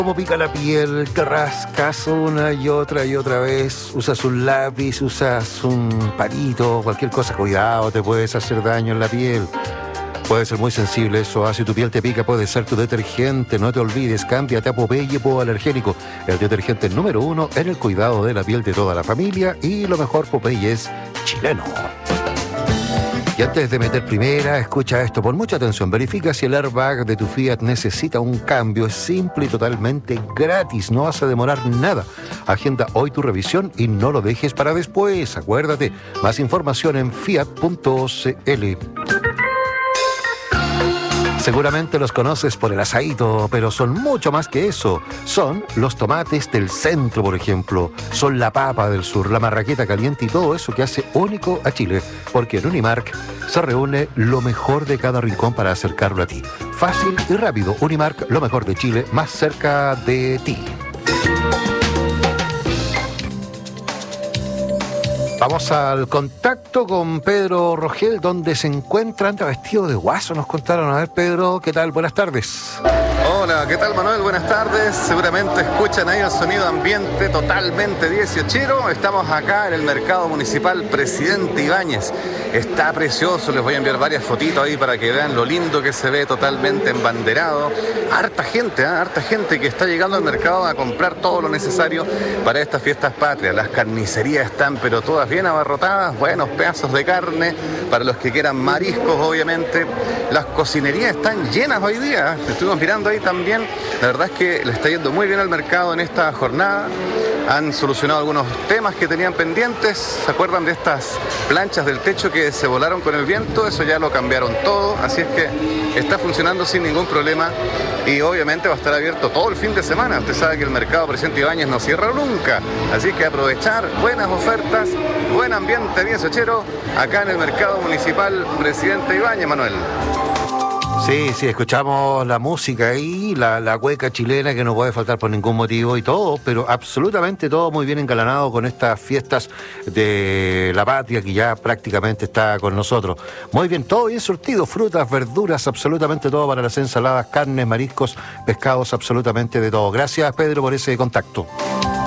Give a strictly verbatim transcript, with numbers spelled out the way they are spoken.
Cómo pica la piel, te rascas una y otra y otra vez, usas un lápiz, usas un palito, cualquier cosa, cuidado, te puedes hacer daño en la piel. Puede ser muy sensible eso, ah, si tu piel te pica puede ser tu detergente, no te olvides, cámbiate a Popeye Alergénico, el detergente número uno en el cuidado de la piel de toda la familia y lo mejor, Popeye es chileno. Y antes de meter primera, escucha esto, pon mucha atención, verifica si el airbag de tu Fiat necesita un cambio, es simple y totalmente gratis, no vas a demorar nada. Agenda hoy tu revisión y no lo dejes para después, acuérdate, más información en fiat punto c l. Seguramente los conoces por el asaíto, pero son mucho más que eso. Son los tomates del centro, por ejemplo. Son la papa del sur, la marraqueta caliente y todo eso que hace único a Chile. Porque en Unimark se reúne lo mejor de cada rincón para acercarlo a ti. Fácil y rápido. Unimark, lo mejor de Chile, más cerca de ti. Vamos al contacto con Pedro Rogel, donde se encuentra, anda vestido de guaso, nos contaron. A ver, Pedro, ¿qué tal? Buenas tardes. Hola, ¿qué tal, Manuel? Buenas tardes. Seguramente escuchan ahí el sonido ambiente totalmente dieciochero. Estamos acá en el Mercado Municipal Presidente Ibáñez. Está precioso, les voy a enviar varias fotitos ahí para que vean lo lindo que se ve, totalmente embanderado. Harta gente, ¿eh? Harta gente que está llegando al mercado a comprar todo lo necesario para estas fiestas patrias. Las carnicerías están, pero todas bien abarrotadas, buenos pedazos de carne, para los que quieran mariscos, obviamente. Las cocinerías están llenas hoy día, estuvimos mirando ahí también. La verdad es que le está yendo muy bien al mercado en esta jornada. Han solucionado algunos temas que tenían pendientes. ¿Se acuerdan de estas planchas del techo que se volaron con el viento? Eso ya lo cambiaron todo, así es que está funcionando sin ningún problema y obviamente va a estar abierto todo el fin de semana. Usted sabe que el mercado Presidente Ibáñez no cierra nunca, así que aprovechar buenas ofertas, buen ambiente dieciochero acá en el Mercado Municipal Presidente Ibáñez, Manuel. Sí, sí, escuchamos la música ahí, la, la cueca chilena que no puede faltar por ningún motivo y todo, pero absolutamente todo muy bien engalanado con estas fiestas de la patria que ya prácticamente está con nosotros. Muy bien, todo bien surtido, frutas, verduras, absolutamente todo para las ensaladas, carnes, mariscos, pescados, absolutamente de todo. Gracias, Pedro, por ese contacto.